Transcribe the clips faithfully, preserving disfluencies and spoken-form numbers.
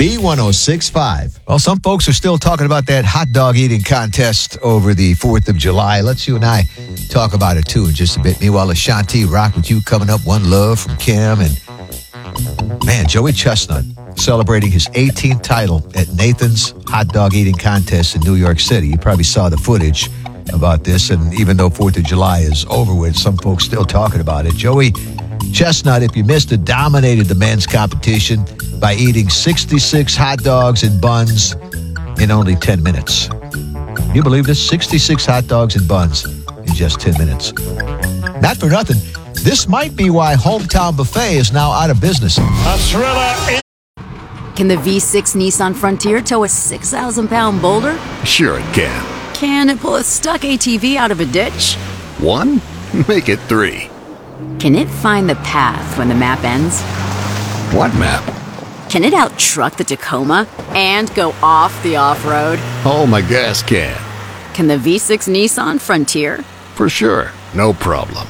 B one oh six point five. Well, some folks are still talking about that hot dog eating contest over the fourth of July. Let's you and I talk about it, too, in just a bit. Meanwhile, Ashanti, Rock With You coming up. One Love from Kim. And, man, Joey Chestnut celebrating his eighteenth title at Nathan's hot dog eating contest in New York City. You probably saw the footage about this. And even though fourth of July is over with, some folks still talking about it. Joey Chestnut, if you missed it, dominated the men's competition by eating sixty-six hot dogs and buns in only ten minutes. Can you believe this? sixty-six hot dogs and buns in just ten minutes. Not for nothing, this might be why Hometown Buffet is now out of business. A thriller. In- Can the V six Nissan Frontier tow a six thousand pound boulder? Sure it can. Can it pull a stuck A T V out of a ditch? One? Make it three. Can it find the path when the map ends? What map? Can it out-truck the Tacoma and go off the off-road? Oh, my gas can. Can the V six Nissan Frontier? For sure. No problem.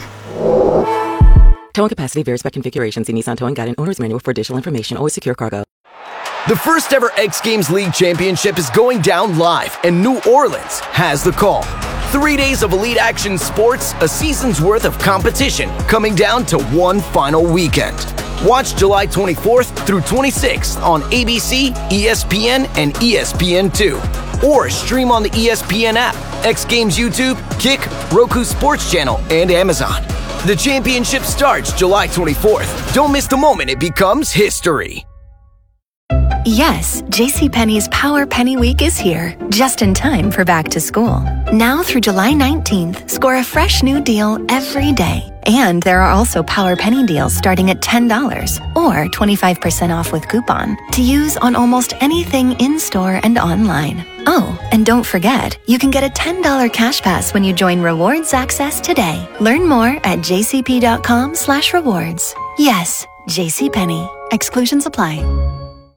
Towing capacity varies by configuration. See Nissan Towing Guide and Owner's Manual for additional information. Always secure cargo. The first ever X Games League Championship is going down live, and New Orleans has the call. Three days of elite action sports, a season's worth of competition, coming down to one final weekend. Watch July twenty-fourth through twenty-sixth on A B C, E S P N, and E S P N two. Or stream on the E S P N app, X Games YouTube, Kick, Roku Sports Channel, and Amazon. The championship starts July twenty-fourth. Don't miss the moment it becomes history. Yes, JCPenney's Power Penny Week is here, just in time for back to school. Now through July nineteenth, score a fresh new deal every day. And there are also Power Penny deals starting at ten dollars or twenty-five percent off with coupon to use on almost anything in-store and online. Oh, and don't forget, you can get a ten dollars cash pass when you join Rewards Access today. Learn more at jcp.com slash rewards. Yes, JCPenney. Exclusions apply.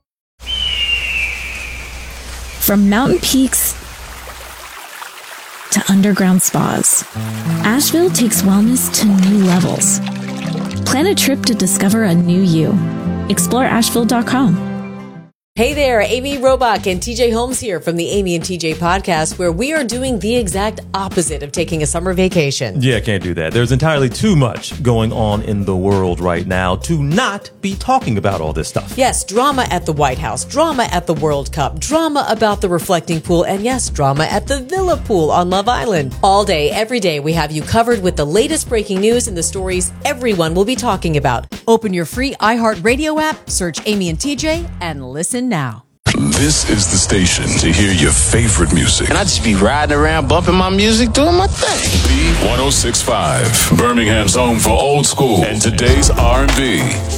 From mountain peaks to underground spas, Asheville takes wellness to new levels. Plan a trip to discover a new you. Explore asheville dot com. Hey there, Amy Robach and T J Holmes here from the Amy and T J podcast, where we are doing the exact opposite of taking a summer vacation. Yeah, can't do that. There's entirely too much going on in the world right now to not be talking about all this stuff. Yes, drama at the White House, drama at the World Cup, drama about the reflecting pool, and yes, drama at the Villa Pool on Love Island. All day, every day, we have you covered with the latest breaking news and the stories everyone will be talking about. Open your free iHeartRadio app, search Amy and T J, and listen now. This is the station to hear your favorite music. And I just be riding around, bumping my music, doing my thing. B one oh six point five, Birmingham's home for old school and today's R and B.